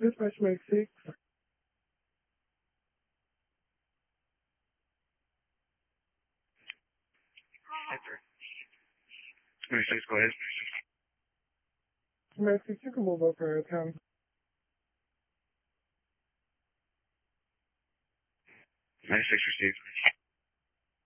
Dispatch Mag 6. Mag 6, go ahead. Mag 6, you can move up for 10. Mag 6 received.